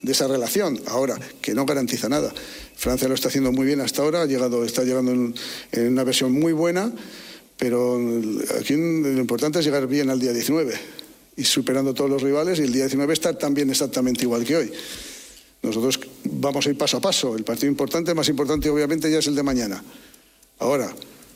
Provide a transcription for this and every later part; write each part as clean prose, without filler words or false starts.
de esa relación. Ahora, que no garantiza nada. Francia lo está haciendo muy bien hasta ahora, está llegando en una versión muy buena, pero aquí lo importante es llegar bien al día 19 y superando todos los rivales, y el día 19 estar también exactamente igual que hoy. Nosotros vamos a ir paso a paso. El partido más importante obviamente ya es el de mañana. Ahora,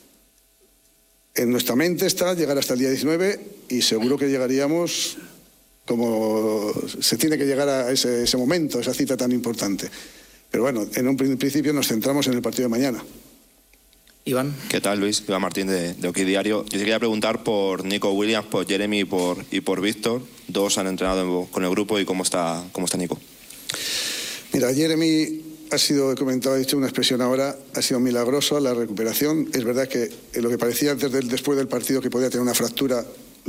en nuestra mente está llegar hasta el día 19 y seguro que llegaríamos como se tiene que llegar a ese momento, esa cita tan importante. Pero bueno, en un principio nos centramos en el partido de mañana. Iván. ¿Qué tal, Luis? Iván Martín de OK Diario. Yo te quería preguntar por Nico Williams, por Jeremy y por Víctor. Dos han entrenado con el grupo, y ¿cómo está Nico? Mira, Jeremy he dicho una expresión ahora, ha sido milagroso la recuperación. Es verdad que lo que parecía después del partido que podía tener una fractura,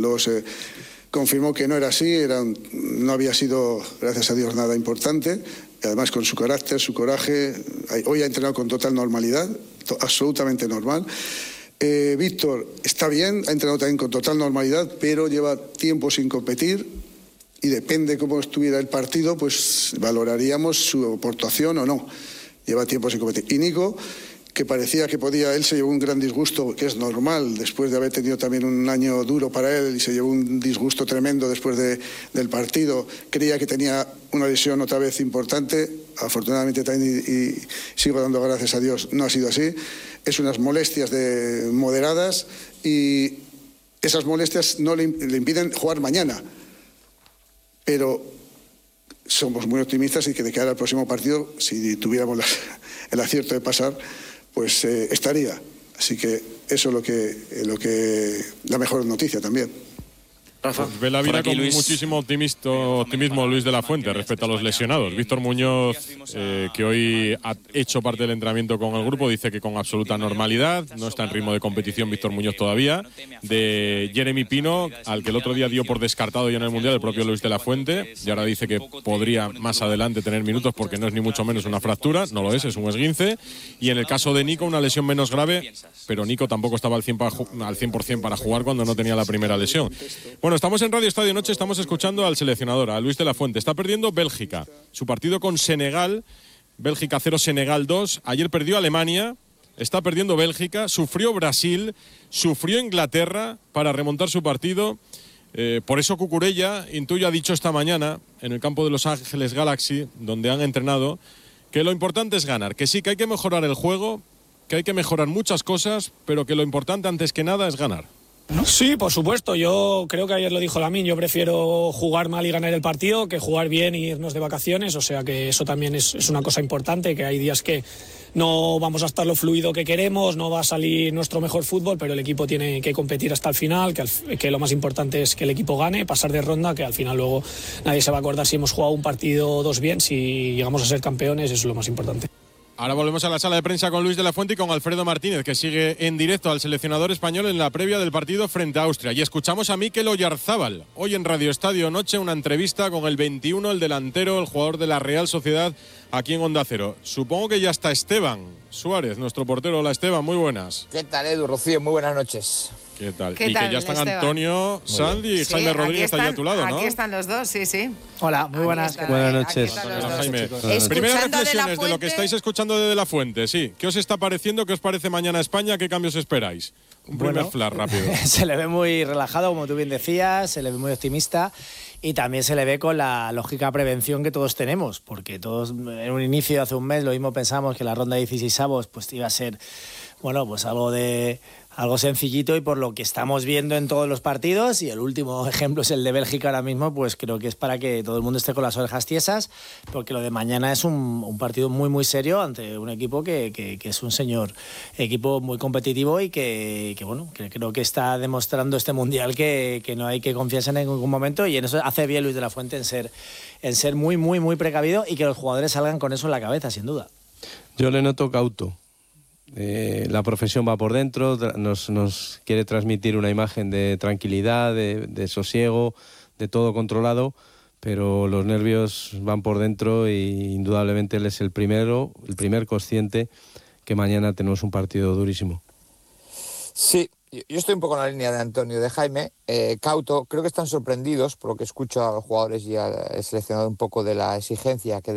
confirmó que no era así, no había sido, gracias a Dios, nada importante. Además, con su carácter, su coraje, hoy ha entrenado con total normalidad, absolutamente normal. Víctor está bien, ha entrenado también con total normalidad, pero lleva tiempo sin competir, y depende cómo estuviera el partido, pues valoraríamos su aportación o no. Lleva tiempo sin competir. Y Nico, que parecía que él se llevó un gran disgusto, que es normal, después de haber tenido también un año duro para él, y se llevó un disgusto tremendo después del partido. Creía que tenía una lesión otra vez importante. Afortunadamente también, y sigo dando gracias a Dios, no ha sido así. Es unas molestias moderadas, y esas molestias no le impiden jugar mañana. Pero somos muy optimistas, y que de cara al próximo partido, si tuviéramos el acierto de pasar, pues estaría. Así que eso es la mejor noticia también. Pues ve la vida con muchísimo optimismo Luis de la Fuente respecto a los lesionados. Víctor Muñoz, que hoy ha hecho parte del entrenamiento con el grupo, dice que con absoluta normalidad, no está en ritmo de competición Víctor Muñoz todavía. De Jeremy Pino, al que el otro día dio por descartado ya en el Mundial el propio Luis de la Fuente, y ahora dice que podría más adelante tener minutos, porque no es ni mucho menos una fractura, no lo es un esguince. Y en el caso de Nico, una lesión menos grave, pero Nico tampoco estaba al 100% para jugar cuando no tenía la primera lesión. Bueno, estamos en Radio Estadio Noche, estamos escuchando al seleccionador, a Luis de la Fuente. Está perdiendo Bélgica, su partido con Senegal, Bélgica 0, Senegal 2. Ayer perdió Alemania, está perdiendo Bélgica, sufrió Brasil, sufrió Inglaterra para remontar su partido. Por eso Cucurella, intuyo, ha dicho esta mañana en el campo de Los Ángeles Galaxy, donde han entrenado, que lo importante es ganar, que sí, que hay que mejorar el juego, que hay que mejorar muchas cosas, pero que lo importante antes que nada es ganar. Sí, por supuesto. Yo creo que ayer lo dijo Lamine. Yo prefiero jugar mal y ganar el partido que jugar bien y irnos de vacaciones. O sea que eso también es una cosa importante, que hay días que no vamos a estar lo fluido que queremos, no va a salir nuestro mejor fútbol, pero el equipo tiene que competir hasta el final, que lo más importante es que el equipo gane, pasar de ronda, que al final luego nadie se va a acordar si hemos jugado un partido o dos bien, si llegamos a ser campeones, eso es lo más importante. Ahora volvemos a la sala de prensa con Luis de la Fuente y con Alfredo Martínez, que sigue en directo al seleccionador español en la previa del partido frente a Austria. Y escuchamos a Mikel Oyarzábal, hoy en Radio Estadio Noche, una entrevista con el 21, el delantero, el jugador de la Real Sociedad, aquí en Onda Cero. Supongo que ya está Esteban Suárez, nuestro portero. Hola, Esteban, muy buenas. ¿Qué tal, Edu, Rocío? Muy buenas noches. ¿Qué tal? ¿Qué y tal, que ya están Esteban? Antonio Sanz y Jaime Rodríguez están allá a tu lado, ¿no? Aquí están los dos, sí. Hola, muy buenas. Buenas noches. Jaime. Primeras reflexiones de lo que estáis escuchando de la Fuente, sí. ¿Qué os está pareciendo? ¿Qué os parece mañana España? ¿Qué cambios esperáis? Un primer flash rápido. Se le ve muy relajado, como tú bien decías, se le ve muy optimista, y también se le ve con la lógica prevención que todos tenemos, porque todos en un inicio, hace un mes, lo mismo pensamos que la ronda de 16avos pues iba a ser, bueno, pues algo sencillito, y por lo que estamos viendo en todos los partidos, y el último ejemplo es el de Bélgica ahora mismo, pues creo que es para que todo el mundo esté con las orejas tiesas, porque lo de mañana es un partido muy muy serio ante un equipo que es un señor equipo muy competitivo, y que creo que está demostrando este Mundial que no hay que confiarse en ningún momento, y en eso hace bien Luis de la Fuente, en ser muy muy muy precavido, y que los jugadores salgan con eso en la cabeza, sin duda. Yo le noto cauto. La profesión va por dentro, nos quiere transmitir una imagen de tranquilidad, de sosiego, de todo controlado, pero los nervios van por dentro, y indudablemente él es el primer consciente que mañana tenemos un partido durísimo. Sí, Yo estoy un poco en la línea de Antonio, de Jaime. Cauto, creo que están sorprendidos por lo que escucho a los jugadores y al seleccionado un poco de la exigencia que